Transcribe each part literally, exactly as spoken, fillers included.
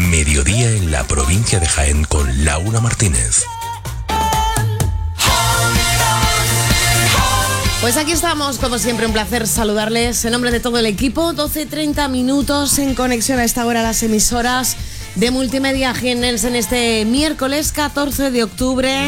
Mediodía en la provincia de Jaén con Laura Martínez. Pues aquí estamos, como siempre, un placer saludarles en nombre de todo el equipo. doce treinta minutos en conexión a esta hora las emisoras de Multimedia Jiennense en este miércoles catorce de octubre.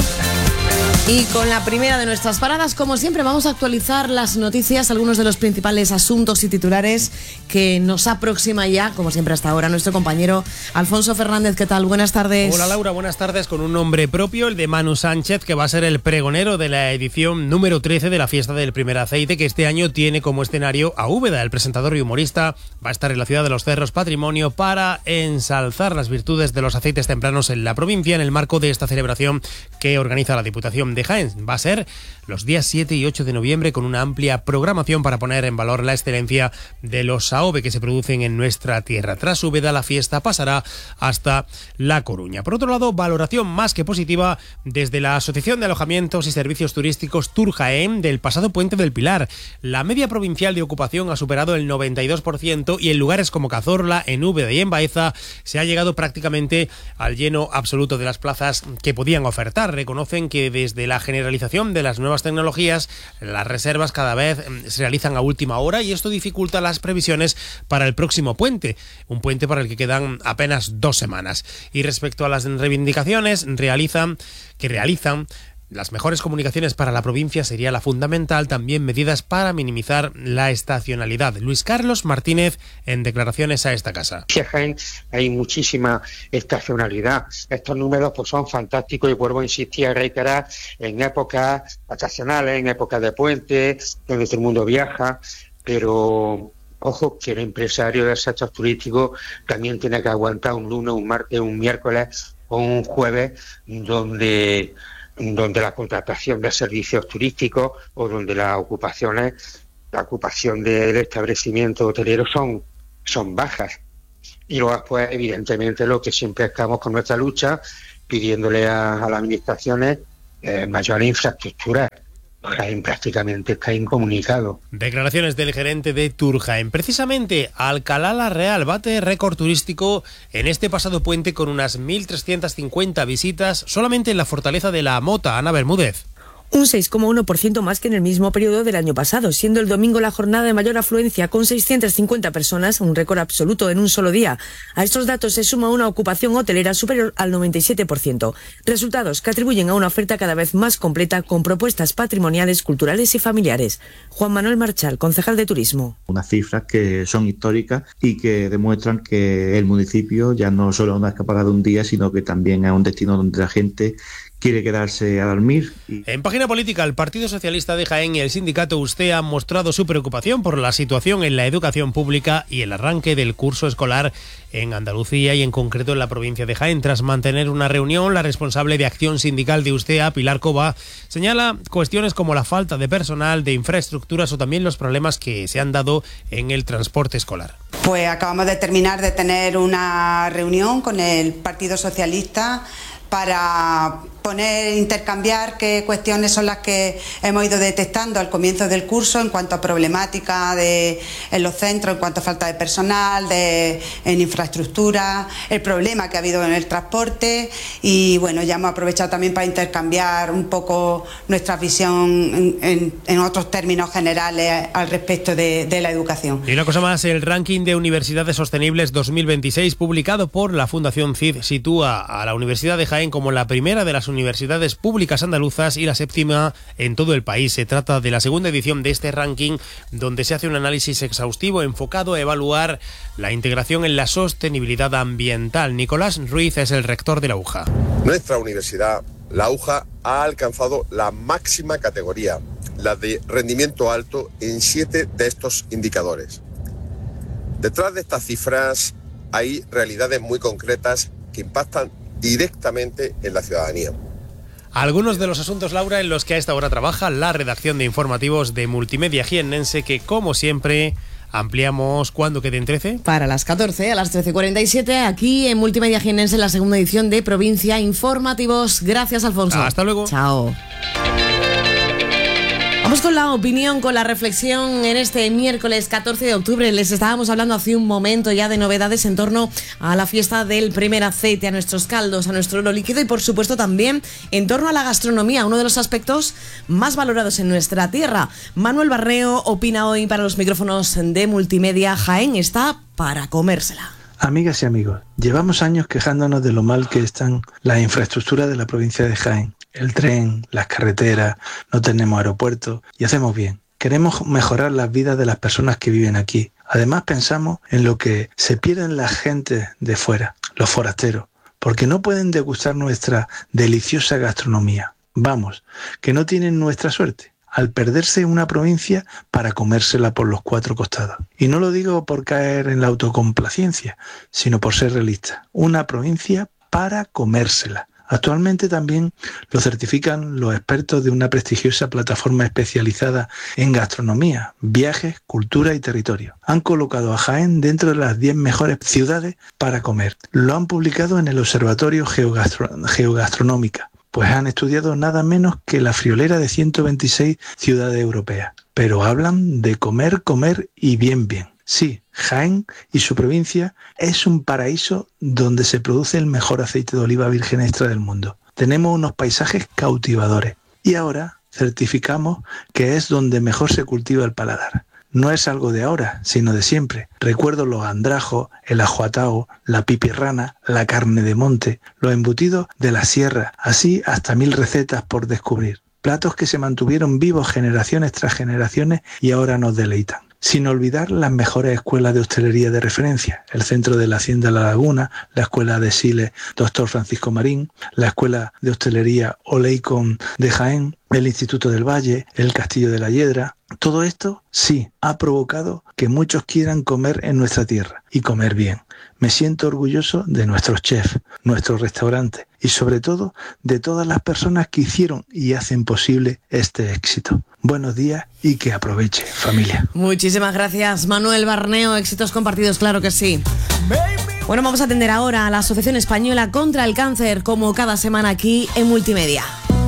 Y con la primera de nuestras paradas, como siempre, vamos a actualizar las noticias, algunos de los principales asuntos y titulares que nos aproxima ya, como siempre hasta ahora, nuestro compañero Alfonso Fernández. ¿Qué tal? Buenas tardes. Hola Laura, buenas tardes. Con un nombre propio, el de Manu Sánchez, que va a ser el pregonero de la edición número trece de la Fiesta del Primer Aceite, que este año tiene como escenario a Úbeda. El presentador y humorista va a estar en la ciudad de los Cerros Patrimonio para ensalzar las virtudes de los aceites tempranos en la provincia en el marco de esta celebración que organiza la Diputación de Jaén. Va a ser los días siete y ocho de noviembre con una amplia programación para poner en valor la excelencia de los A O V E que se producen en nuestra tierra. Tras Úbeda, la fiesta pasará hasta La Coruña. Por otro lado, valoración más que positiva desde la Asociación de Alojamientos y Servicios Turísticos Tour Jaén del pasado Puente del Pilar. La media provincial de ocupación ha superado el noventa y dos por ciento y en lugares como Cazorla, en Úbeda y en Baeza se ha llegado prácticamente al lleno absoluto de las plazas que podían ofertar. Reconocen que desde la generalización de las nuevas tecnologías, las reservas cada vez se realizan a última hora y esto dificulta las previsiones para el próximo puente, un puente para el que quedan apenas dos semanas. Y respecto a las reivindicaciones realizan, que realizan las mejores comunicaciones para la provincia sería la fundamental, también medidas para minimizar la estacionalidad. Luis Carlos Martínez en declaraciones a esta casa. En Jaén hay muchísima estacionalidad. Estos números pues son fantásticos y vuelvo a insistir a reiterar en épocas vacacionales, en épocas de puente, donde todo el mundo viaja, pero ojo que el empresario del sector turístico también tiene que aguantar un lunes, un martes, un miércoles o un jueves donde donde la contratación de servicios turísticos o donde las ocupaciones, la ocupación del establecimiento hotelero son, son bajas. Y luego, pues, evidentemente, lo que siempre estamos con nuestra lucha, pidiéndole a, a las administraciones eh, mayor infraestructura. Jaén prácticamente está incomunicado. Declaraciones del gerente de Tour Jaén. Precisamente Alcalá la Real bate récord turístico en este pasado puente con unas mil trescientas cincuenta visitas solamente en la fortaleza de la Mota. Ana Bermúdez. Un seis coma uno por ciento más que en el mismo periodo del año pasado, siendo el domingo la jornada de mayor afluencia con seiscientas cincuenta personas, un récord absoluto en un solo día. A estos datos se suma una ocupación hotelera superior al noventa y siete por ciento. Resultados que atribuyen a una oferta cada vez más completa con propuestas patrimoniales, culturales y familiares. Juan Manuel Marchal, concejal de Turismo. Unas cifras que son históricas y que demuestran que el municipio ya no solo es una escapada de un día, sino que también es un destino donde la gente quiere quedarse a dormir. En página política, el Partido Socialista de Jaén y el sindicato USTEA han mostrado su preocupación por la situación en la educación pública y el arranque del curso escolar en Andalucía y en concreto en la provincia de Jaén. Tras mantener una reunión, la responsable de acción sindical de USTEA, Pilar Cova, señala cuestiones como la falta de personal, de infraestructuras o también los problemas que se han dado en el transporte escolar. Pues acabamos de terminar de tener una reunión con el Partido Socialista para poner, intercambiar qué cuestiones son las que hemos ido detectando al comienzo del curso en cuanto a problemática de, en los centros, en cuanto a falta de personal, de, en infraestructura, el problema que ha habido en el transporte y bueno, ya hemos aprovechado también para intercambiar un poco nuestra visión en, en, en otros términos generales al respecto de, de la educación. Y una cosa más, el ranking de Universidades Sostenibles dos mil veintiséis publicado por la Fundación C I D sitúa a la Universidad de Jaén como la primera de las universidades públicas andaluzas y la séptima en todo el país. Se trata de la segunda edición de este ranking donde se hace un análisis exhaustivo enfocado a evaluar la integración en la sostenibilidad ambiental. Nicolás Ruiz es el rector de la UJA. Nuestra universidad, la UJA, ha alcanzado la máxima categoría, la de rendimiento alto en siete de estos indicadores. Detrás de estas cifras hay realidades muy concretas que impactan directamente en la ciudadanía. Algunos de los asuntos, Laura, en los que a esta hora trabaja la redacción de informativos de Multimedia Jiennense, que como siempre ampliamos cuando queden trece. Para las catorce, a las trece cuarenta y siete, aquí en Multimedia Jiennense, la segunda edición de Provincia Informativos. Gracias, Alfonso. Hasta luego. Chao. Vamos con la opinión, con la reflexión en este miércoles catorce de octubre. Les estábamos hablando hace un momento ya de novedades en torno a la fiesta del primer aceite, a nuestros caldos, a nuestro oro líquido y por supuesto también en torno a la gastronomía, uno de los aspectos más valorados en nuestra tierra. Manuel Barneo opina hoy para los micrófonos de Multimedia. Jaén está para comérsela. Amigas y amigos, llevamos años quejándonos de lo mal que están las infraestructuras de la provincia de Jaén. El tren, las carreteras, no tenemos aeropuertos y hacemos bien. Queremos mejorar las vidas de las personas que viven aquí. Además pensamos en lo que se pierden las gentes de fuera, los forasteros, porque no pueden degustar nuestra deliciosa gastronomía. Vamos, que no tienen nuestra suerte al perderse una provincia para comérsela por los cuatro costados. Y no lo digo por caer en la autocomplacencia, sino por ser realista. Una provincia para comérsela. Actualmente también lo certifican los expertos de una prestigiosa plataforma especializada en gastronomía, viajes, cultura y territorio. Han colocado a Jaén dentro de las diez mejores ciudades para comer. Lo han publicado en el Observatorio Geogastro- Geogastronómica, pues han estudiado nada menos que la friolera de ciento veintiséis ciudades europeas. Pero hablan de comer, comer y bien, bien. Sí, Jaén y su provincia es un paraíso donde se produce el mejor aceite de oliva virgen extra del mundo. Tenemos unos paisajes cautivadores y ahora certificamos que es donde mejor se cultiva el paladar. No es algo de ahora, sino de siempre. Recuerdo los andrajos, el ajuatao, la pipirrana, la carne de monte, los embutidos de la sierra, así hasta mil recetas por descubrir. Platos que se mantuvieron vivos generaciones tras generaciones y ahora nos deleitan. Sin olvidar las mejores escuelas de hostelería de referencia, el Centro de la Hacienda La Laguna, la Escuela de Siles Doctor Francisco Marín, la Escuela de Hostelería Oleicon de Jaén, el Instituto del Valle, el Castillo de la Hiedra. Todo esto, sí, ha provocado que muchos quieran comer en nuestra tierra y comer bien. Me siento orgulloso de nuestros chefs, nuestros restaurantes y sobre todo de todas las personas que hicieron y hacen posible este éxito. Buenos días y que aproveche, familia. Muchísimas gracias, Manuel Barneo. Éxitos compartidos, claro que sí. Bueno, vamos a atender ahora a la Asociación Española contra el Cáncer, como cada semana aquí en Multimedia.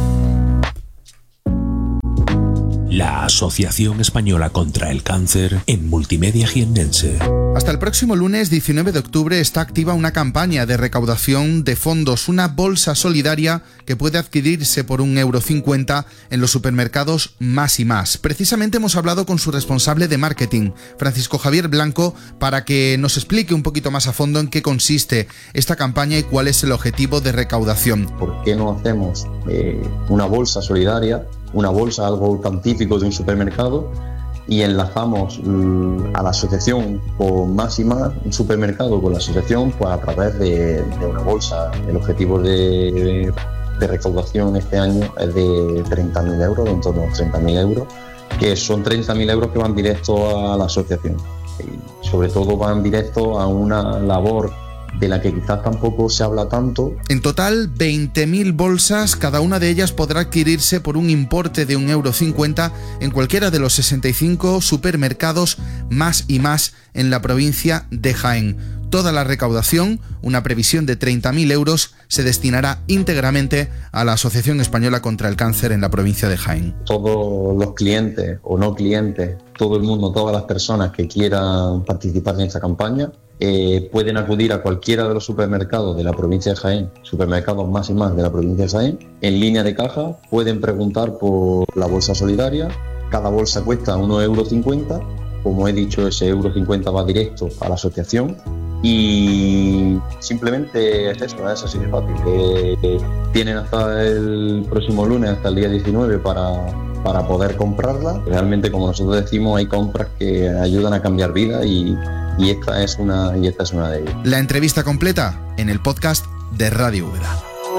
La Asociación Española contra el Cáncer en Multimedia Jiennense. Hasta el próximo lunes diecinueve de octubre está activa una campaña de recaudación de fondos, una bolsa solidaria que puede adquirirse por un euro cincuenta en los supermercados Más y Más. Precisamente hemos hablado con su responsable de marketing, Francisco Javier Blanco, para que nos explique un poquito más a fondo en qué consiste esta campaña y cuál es el objetivo de recaudación. ¿Por qué no hacemos eh, una bolsa solidaria? Una bolsa, algo tan típico de un supermercado, y enlazamos mm, a la asociación con Más y Más, un supermercado con la asociación, pues a través de, de una bolsa. El objetivo de, de recaudación este año es de treinta mil euros, de en torno a treinta mil euros, que son treinta mil euros que van directo a la asociación. Y sobre todo van directo a una labor de la que quizás tampoco se habla tanto. En total, veinte mil bolsas, cada una de ellas podrá adquirirse por un importe de un euro cincuenta en cualquiera de los sesenta y cinco supermercados Más y Más en la provincia de Jaén. Toda la recaudación, una previsión de treinta mil euros, se destinará íntegramente a la Asociación Española contra el Cáncer en la provincia de Jaén. Todos los clientes o no clientes, todo el mundo, todas las personas que quieran participar en esta campaña, eh, pueden acudir a cualquiera de los supermercados de la provincia de Jaén, supermercados Más y Más de la provincia de Jaén, en línea de caja, pueden preguntar por la bolsa solidaria. Cada bolsa cuesta uno euro cincuenta. Como he dicho, ese euro cincuenta va directo a la asociación. Y simplemente es eso, es así de fácil. Eh, tienen hasta el próximo lunes, hasta el día diecinueve, para, para poder comprarla. Realmente, como nosotros decimos, hay compras que ayudan a cambiar vida y, y, esta, es una, y esta es una de ellas. La entrevista completa en el podcast de Radio Úbeda.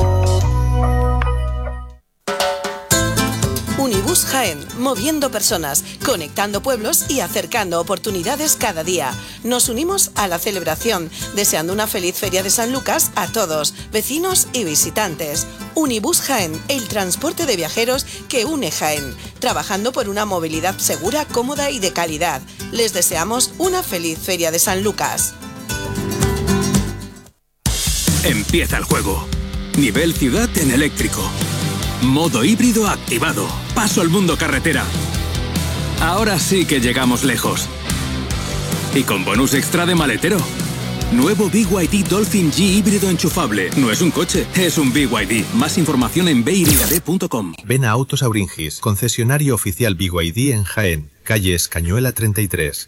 Unibus Jaén, moviendo personas, conectando pueblos y acercando oportunidades cada día. Nos unimos a la celebración, deseando una feliz Feria de San Lucas a todos, vecinos y visitantes. Unibus Jaén, el transporte de viajeros que une Jaén, trabajando por una movilidad segura, cómoda y de calidad. Les deseamos una feliz Feria de San Lucas. Empieza el juego. Nivel ciudad en eléctrico. Modo híbrido activado. Paso al mundo carretera. Ahora sí que llegamos lejos. Y con bonus extra de maletero. Nuevo B Y D Dolphin G híbrido enchufable. No es un coche, es un B Y D. Más información en b y d punto com. Ven a Autos Auringis, concesionario oficial B Y D en Jaén, calle Escañuela treinta y tres.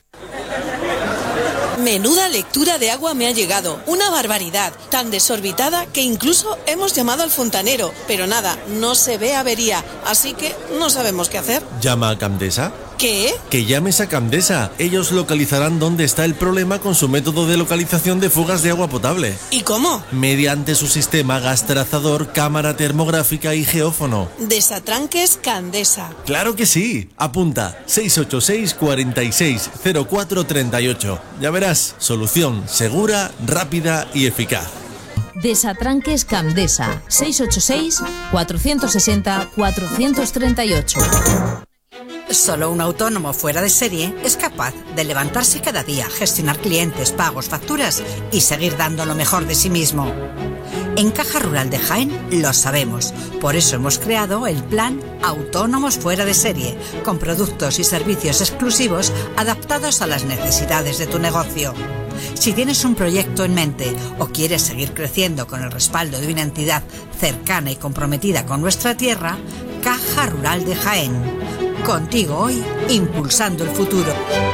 Menuda lectura de agua me ha llegado, una barbaridad, tan desorbitada que incluso hemos llamado al fontanero, pero nada, no se ve avería, así que no sabemos qué hacer. Llama a Camdesa. ¿Qué? Que llames a Camdesa, ellos localizarán dónde está el problema con su método de localización de fugas de agua potable. ¿Y cómo? Mediante su sistema gas trazador, cámara termográfica y geófono. Desatranques Candesa. ¡Claro que sí! Apunta seis ocho seis, cuatro seis, cero cuatro tres ocho. Ya verás, solución segura, rápida y eficaz. Desatranques Candesa. seis ocho seis, cuatro seis cero, cuatro tres ocho. Solo un autónomo fuera de serie es capaz de levantarse cada día, gestionar clientes, pagos, facturas y seguir dando lo mejor de sí mismo. En Caja Rural de Jaén lo sabemos, por eso hemos creado el plan Autónomos Fuera de Serie, con productos y servicios exclusivos adaptados a las necesidades de tu negocio. Si tienes un proyecto en mente o quieres seguir creciendo con el respaldo de una entidad cercana y comprometida con nuestra tierra, Caja Rural de Jaén. Contigo hoy, impulsando el futuro.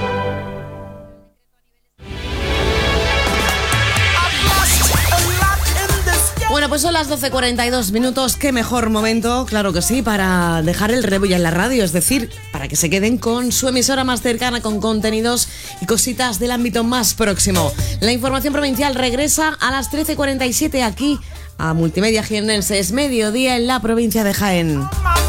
Bueno, pues son las doce cuarenta y dos minutos. Qué mejor momento, claro que sí, para dejar el rebo ya en la radio. Es decir, para que se queden con su emisora más cercana, con contenidos y cositas del ámbito más próximo. La información provincial regresa a las trece cuarenta y siete aquí a Multimedia Jiennense. Es mediodía en la provincia de Jaén.